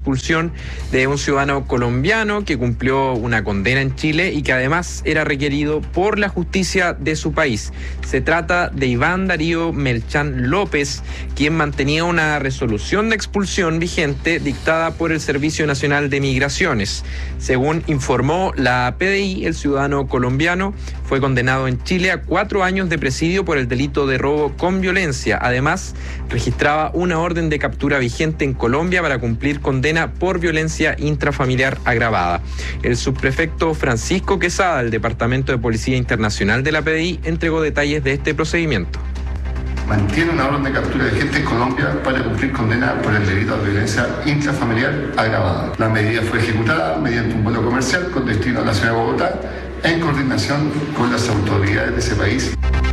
expulsión de un ciudadano colombiano que cumplió una condena en Chile y que además era requerido por la justicia de su país. Se trata de Iván Darío Melchán López, quien mantenía una resolución de expulsión vigente dictada por el Servicio Nacional de Migraciones. Según informó la PDI, el ciudadano colombiano fue condenado en Chile a 4 años de presidio por el delito de robo con violencia. Además, registraba una orden de captura vigente en Colombia para cumplir condena por violencia intrafamiliar agravada. El subprefecto Francisco Quesada, del Departamento de Policía Internacional de la PDI, entregó detalles de este procedimiento. Mantiene una orden de captura vigente en Colombia para cumplir condena por el delito de violencia intrafamiliar agravada. La medida fue ejecutada mediante un vuelo comercial con destino a la ciudad de Bogotá en coordinación con las autoridades de ese país.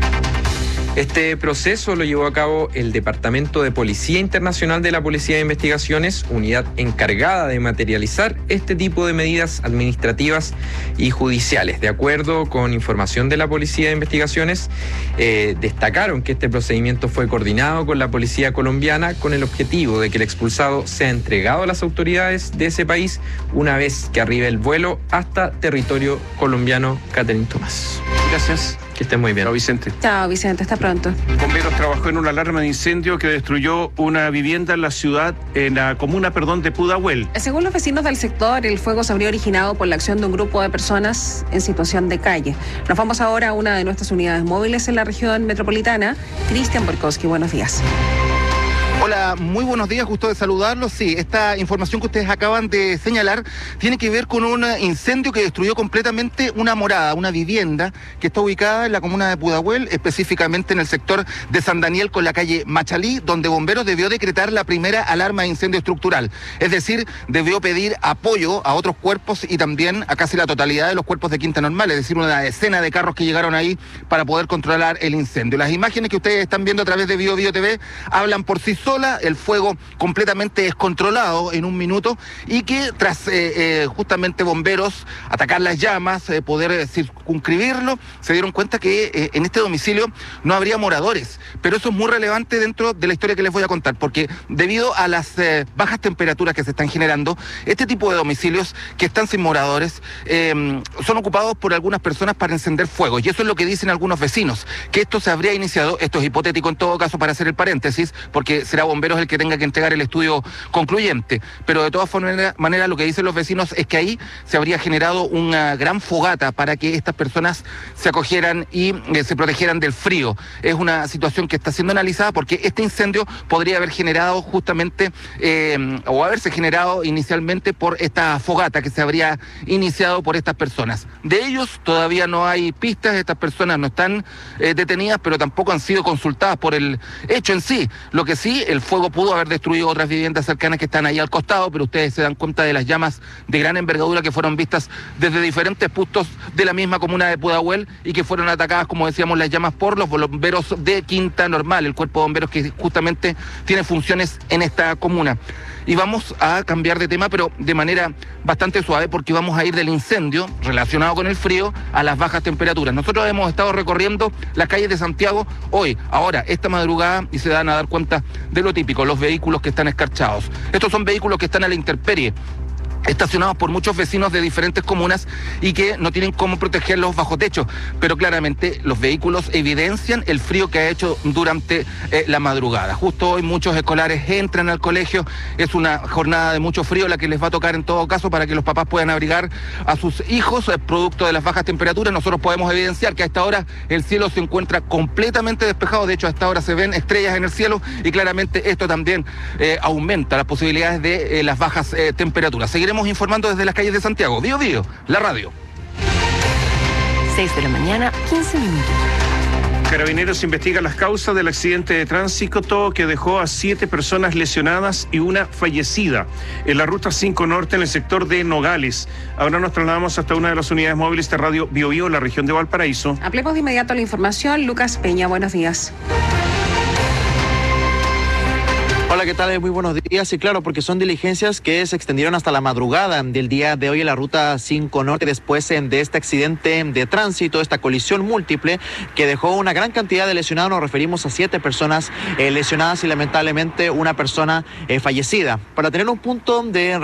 Este proceso lo llevó a cabo el Departamento de Policía Internacional de la Policía de Investigaciones, unidad encargada de materializar este tipo de medidas administrativas y judiciales. De acuerdo con información de la Policía de Investigaciones, destacaron que este procedimiento fue coordinado con la policía colombiana con el objetivo de que el expulsado sea entregado a las autoridades de ese país una vez que arribe el vuelo hasta territorio colombiano. Catherine Tomás. Gracias. Que estén muy bien. Chao, Vicente. Chao, Vicente. Hasta pronto. Bomberos trabajó en una alarma de incendio que destruyó una vivienda en la ciudad, en la comuna, de Pudahuel. Según los vecinos del sector, el fuego se habría originado por la acción de un grupo de personas en situación de calle. Nos vamos ahora a una de nuestras unidades móviles en la región metropolitana. Cristian Borkowski, buenos días. Hola, muy buenos días, gusto de saludarlos. Sí, esta información que ustedes acaban de señalar tiene que ver con un incendio que destruyó completamente una morada, una vivienda que está ubicada en la comuna de Pudahuel, específicamente en el sector de San Daniel con la calle Machalí, donde Bomberos debió decretar la primera alarma de incendio estructural. Es decir, debió pedir apoyo a otros cuerpos y también a casi la totalidad de los cuerpos de Quinta Normal, es decir, una decena de carros que llegaron ahí para poder controlar el incendio. Las imágenes que ustedes están viendo a través de Bio TV hablan por sí solas. El fuego completamente descontrolado en un minuto y que tras justamente bomberos atacar las llamas, poder circunscribirlo, se dieron cuenta que en este domicilio no habría moradores. Pero eso es muy relevante dentro de la historia que les voy a contar, porque debido a las bajas temperaturas que se están generando, este tipo de domicilios que están sin moradores son ocupados por algunas personas para encender fuego. Y eso es lo que dicen algunos vecinos, que esto se habría iniciado, esto es hipotético en todo caso para hacer el paréntesis, porque será Bomberos el que tenga que entregar el estudio concluyente, pero de todas maneras lo que dicen los vecinos es que ahí se habría generado una gran fogata para que estas personas se acogieran y se protegieran del frío. Es una situación que está siendo analizada porque este incendio podría haber generado justamente o haberse generado inicialmente por esta fogata que se habría iniciado por estas personas. De ellos todavía no hay pistas, estas personas no están detenidas, pero tampoco han sido consultadas por el hecho en sí. Lo que sí, el fuego pudo haber destruido otras viviendas cercanas que están ahí al costado, pero ustedes se dan cuenta de las llamas de gran envergadura que fueron vistas desde diferentes puntos de la misma comuna de Pudahuel y que fueron atacadas, como decíamos, las llamas por los bomberos de Quinta Normal, el cuerpo de bomberos que justamente tiene funciones en esta comuna. Y vamos a cambiar de tema, pero de manera bastante suave, porque vamos a ir del incendio relacionado con el frío a las bajas temperaturas. Nosotros hemos estado recorriendo las calles de Santiago hoy, ahora, esta madrugada, y se dan a dar cuenta de lo típico, los vehículos que están escarchados. Estos son vehículos que están a la intemperie, estacionados por muchos vecinos de diferentes comunas y que no tienen cómo protegerlos bajo techo, pero claramente los vehículos evidencian el frío que ha hecho durante la madrugada. Justo hoy muchos escolares entran al colegio, es una jornada de mucho frío la que les va a tocar en todo caso para que los papás puedan abrigar a sus hijos, producto de las bajas temperaturas. Nosotros podemos evidenciar que a esta hora el cielo se encuentra completamente despejado, de hecho a esta hora se ven estrellas en el cielo y claramente esto también aumenta las posibilidades de las bajas temperaturas. Seguiremos informando desde las calles de Santiago. Bio, la radio. 6 de la mañana, 15 minutos. Carabineros investiga las causas del accidente de tránsito que dejó a 7 personas lesionadas y una fallecida en la ruta 5 Norte en el sector de Nogales. Ahora nos trasladamos hasta una de las unidades móviles de Radio Bio, la región de Valparaíso. Ampliemos de inmediato la información. Lucas Peña, buenos días. Hola, ¿qué tal? Muy buenos días. Y claro, porque son diligencias que se extendieron hasta la madrugada del día de hoy en la ruta 5 Norte después de este accidente de tránsito, esta colisión múltiple que dejó una gran cantidad de lesionados. Nos referimos a 7 personas lesionadas y lamentablemente una persona fallecida. Para tener un punto de